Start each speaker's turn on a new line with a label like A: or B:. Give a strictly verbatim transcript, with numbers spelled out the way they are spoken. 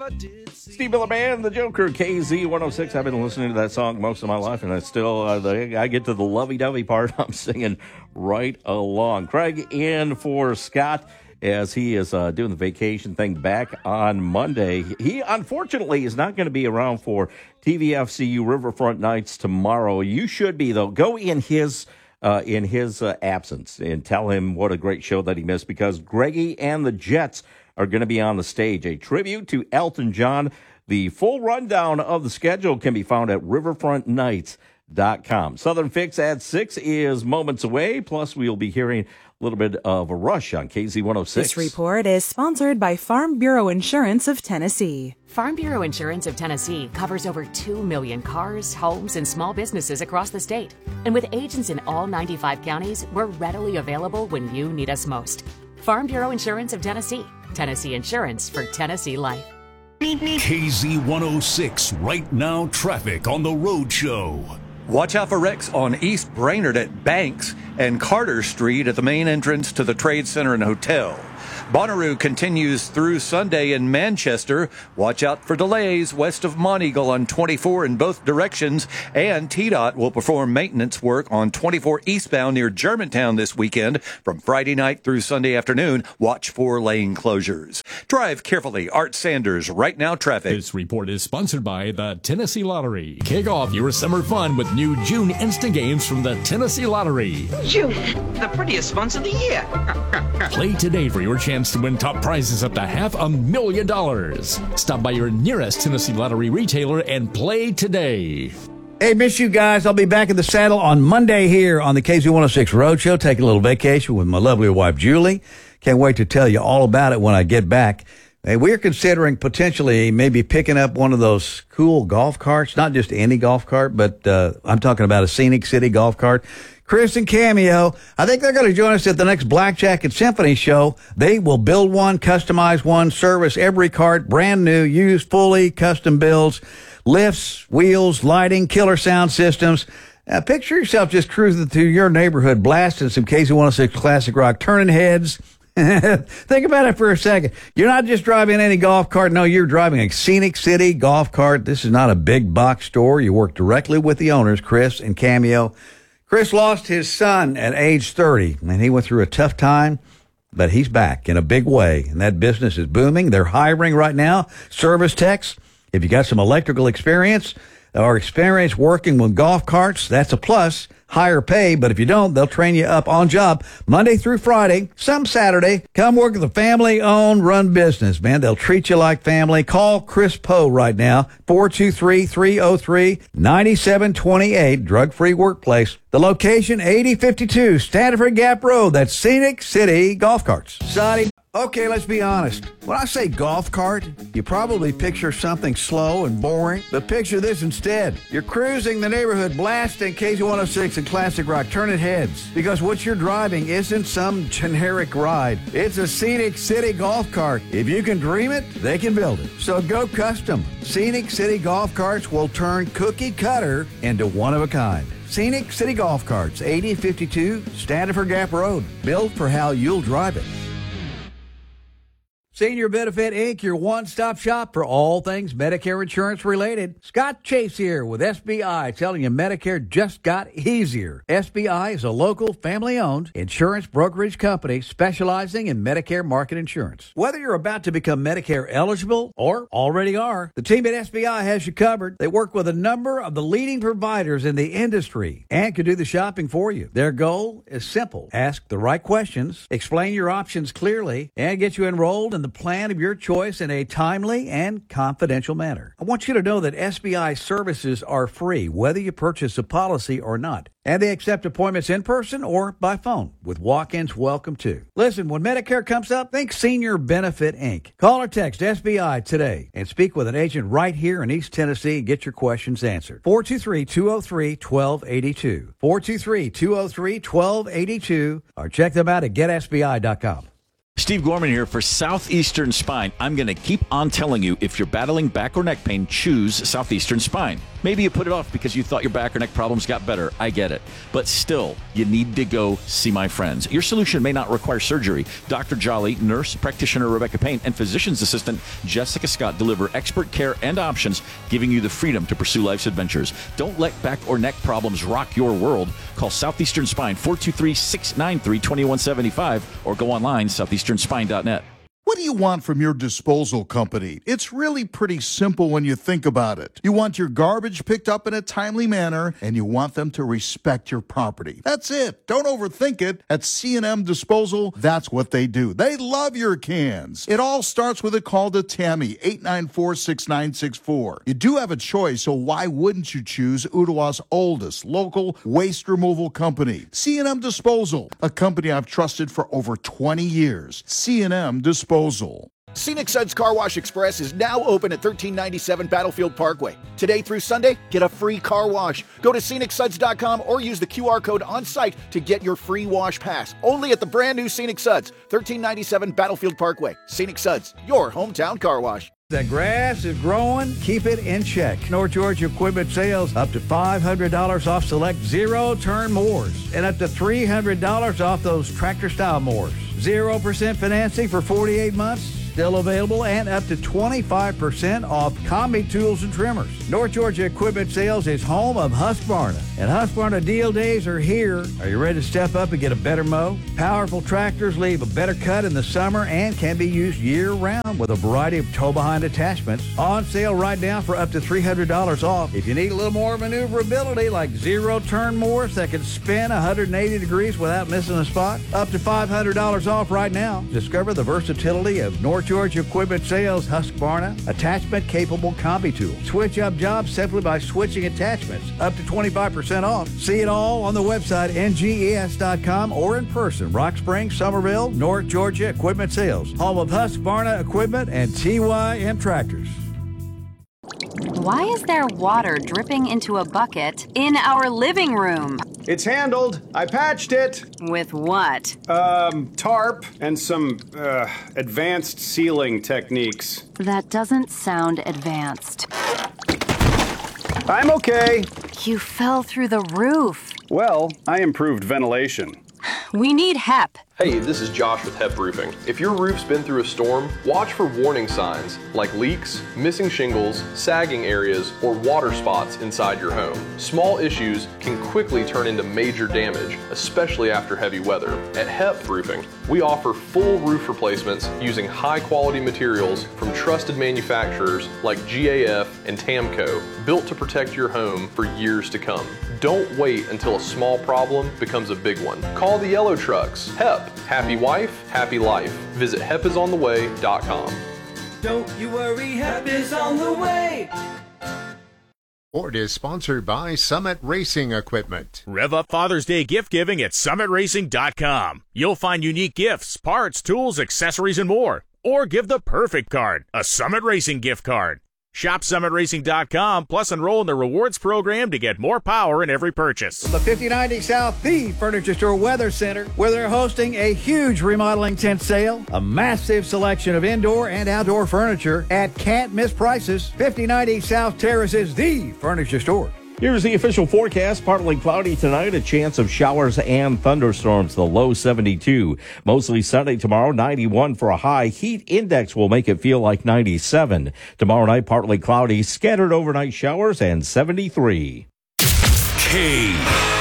A: Steve Miller Band, The Joker, K Z one oh six. I've been listening to that song most of my life, and I still, uh, the, I get to the lovey-dovey part, I'm singing right along. Craig in for Scott as he is uh, doing the vacation thing back on Monday. He, unfortunately, is not going to be around for T V F C U Riverfront Nights tomorrow. You should be, though. Go in his... Uh, in his uh, absence and tell him what a great show that he missed, because Greggy and the Jets are going to be on the stage. A tribute to Elton John. The full rundown of the schedule can be found at riverfront nights dot com. Southern Fix at six is moments away. Plus, we'll be hearing a little bit of a Rush on K Z one oh six.
B: This report is sponsored by Farm Bureau Insurance of Tennessee.
C: Farm Bureau Insurance of Tennessee covers over two million cars, homes, and small businesses across the state. And with agents in all ninety-five counties, we're readily available when you need us most. Farm Bureau Insurance of Tennessee. Tennessee Insurance for Tennessee life.
D: K Z one oh six, right now traffic on the road show.
E: Watch out for wrecks on East Brainerd at Banks and Carter Street at the main entrance to the Trade Center and Hotel. Bonnaroo continues through Sunday in Manchester. Watch out for delays west of Monteagle on twenty-four in both directions. And T DOT will perform maintenance work on twenty-four eastbound near Germantown this weekend from Friday night through Sunday afternoon. Watch for lane closures. Drive carefully. Art Sanders, Right Now Traffic.
D: This report is sponsored by the Tennessee Lottery. Kick off your summer fun with new June instant games from the Tennessee Lottery.
F: June, the prettiest month of the year.
D: Play today for your chance to win top prizes up to half a million dollars. Stop by your nearest Tennessee Lottery retailer and play today.
G: Hey, miss you guys. I'll be back in the saddle on Monday here on the K Z one oh six Roadshow, taking a little vacation with my lovely wife, Julie. Can't wait to tell you all about it when I get back. Hey, we're considering potentially maybe picking up one of those cool golf carts, not just any golf cart, but uh, I'm talking about a Scenic City golf cart. Chris and Cameo, I think they're going to join us at the next Blackjack and Symphony show. They will build one, customize one, service every cart, brand new, used, fully, custom builds, lifts, wheels, lighting, killer sound systems. Now, picture yourself just cruising through your neighborhood, blasting some K Z one oh six classic rock, turning heads. Think about it for a second. You're not just driving any golf cart. No, you're driving a Scenic City golf cart. This is not a big box store. You work directly with the owners, Chris and Cameo. Chris lost his son at age thirty, and he went through a tough time, but he's back in a big way, and that business is booming. They're hiring right now service techs. If you got some electrical experience or experience working with golf carts, that's a plus. Higher pay, but if you don't, they'll train you up on job Monday through Friday, some Saturday. Come work with a family-owned, run business, man. They'll treat you like family. Call Chris Poe right now, four two three, three oh three, nine seven two eight, drug-free workplace. The location, eighty fifty-two Stanford Gap Road. That's Scenic City Golf Carts. Sonny. Okay, let's be honest. When I say golf cart, you probably picture something slow and boring, but picture this instead. You're cruising the neighborhood, blasting K Z one oh six and classic rock, turning heads, because what you're driving isn't some generic ride. It's a Scenic City golf cart. If you can dream it, they can build it. So go custom. Scenic City golf carts will turn cookie cutter into one of a kind. Scenic City golf carts, eighty fifty-two Stanford Gap Road. Built for how you'll drive it. Senior Benefit Incorporated, your one-stop shop for all things Medicare insurance related. Scott Chase here with S B I, telling you Medicare just got easier. S B I is a local, family-owned insurance brokerage company specializing in Medicare market insurance. Whether you're about to become Medicare eligible or already are, the team at S B I has you covered. They work with a number of the leading providers in the industry and can do the shopping for you. Their goal is simple. Ask the right questions, explain your options clearly, and get you enrolled in the plan of your choice in a timely and confidential manner. I want you to know that S B I services are free, whether you purchase a policy or not. And they accept appointments in person or by phone, with walk-ins welcome too. Listen, when Medicare comes up, think Senior Benefit Incorporated. Call or text S B I today and speak with an agent right here in East Tennessee and get your questions answered. four two three, two oh three, one two eight two. four two three, two oh three, one two eight two. Or check them out at get S B I dot com.
H: Steve Gorman here for Southeastern Spine. I'm going to keep on telling you, if you're battling back or neck pain, choose Southeastern Spine. Maybe you put it off because you thought your back or neck problems got better. I get it. But still, you need to go see my friends. Your solution may not require surgery. Doctor Jolly, nurse practitioner Rebecca Payne, and physician's assistant Jessica Scott deliver expert care and options, giving you the freedom to pursue life's adventures. Don't let back or neck problems rock your world. Call Southeastern Spine, four two three, six nine three, two one seven five, or go online, southeastern spine dot net.
I: What do you want from your disposal company? It's really pretty simple when you think about it. You want your garbage picked up in a timely manner, and you want them to respect your property. That's it. Don't overthink it. At C and M Disposal, that's what they do. They love your cans. It all starts with a call to Tammy, eight nine four, six nine six four. You do have a choice, so why wouldn't you choose Ottawa's oldest local waste removal company? C and M Disposal, a company I've trusted for over twenty years. C and M Disposal.
J: Scenic Suds Car Wash Express is now open at thirteen ninety-seven Battlefield Parkway. Today through Sunday, get a free car wash. Go to scenic suds dot com or use the Q R code on site to get your free wash pass. Only at the brand new Scenic Suds, thirteen ninety-seven Battlefield Parkway. Scenic Suds, your hometown car wash.
G: The grass is growing. Keep it in check. North Georgia Equipment Sales, up to five hundred dollars off select zero-turn mowers and up to three hundred dollars off those tractor-style mowers. zero percent financing for forty-eight months, still available, and up to twenty-five percent off combi tools and trimmers. North Georgia Equipment Sales is home of Husqvarna, and Husqvarna deal days are here. Are you ready to step up and get a better mow? Powerful tractors leave a better cut in the summer and can be used year-round with a variety of tow-behind attachments. On sale right now for up to three hundred dollars off. If you need a little more maneuverability, like zero-turn mowers that can spin one hundred eighty degrees without missing a spot, up to five hundred dollars off right now. Discover the versatility of North Georgia Equipment Sales Husqvarna attachment-capable combi tool. Switch up jobs simply by switching attachments. Up to twenty-five percent off. See it all on the website N G E S dot com or in person. Rock Springs, Somerville, North Georgia Equipment Sales. Home of Husqvarna Equipment and T Y M Tractors.
K: Why is there water dripping into a bucket in our living room?
L: It's handled. I patched it.
K: With what?
L: Um, tarp and some, uh, advanced sealing techniques.
K: That doesn't sound advanced.
L: I'm okay.
K: You fell through the roof.
L: Well, I improved ventilation.
K: We need H E P.
M: Hey, this is Josh with H E P Roofing. If your roof's been through a storm, watch for warning signs like leaks, missing shingles, sagging areas, or water spots inside your home. Small issues can quickly turn into major damage, especially after heavy weather. At H E P Roofing, we offer full roof replacements using high-quality materials from trusted manufacturers like G A F and Tamco, built to protect your home for years to come. Don't wait until a small problem becomes a big one. Call the Yellow Trucks. H E P. Happy wife, happy life. Visit H E P is on the way dot com.
N: Don't you worry, H E P is on the way.
O: Ford is sponsored by Summit Racing Equipment.
P: Rev up Father's Day gift giving at summit racing dot com. You'll find unique gifts, parts, tools, accessories, and more. Or give the perfect card, a Summit Racing gift card. Shop summit racing dot com, plus enroll in the rewards program to get more power in every purchase.
G: The fifty ninety South, the Furniture Store Weather Center, where they're hosting a huge remodeling tent sale, a massive selection of indoor and outdoor furniture at can't miss prices. fifty ninety South Terrace is the Furniture Store.
A: Here's the official forecast. Partly cloudy tonight, a chance of showers and thunderstorms, the low seventy-two. Mostly sunny tomorrow, ninety-one for a high. Heat index will make it feel like ninety-seven. Tomorrow night, partly cloudy, scattered overnight showers, and seventy-three.
D: K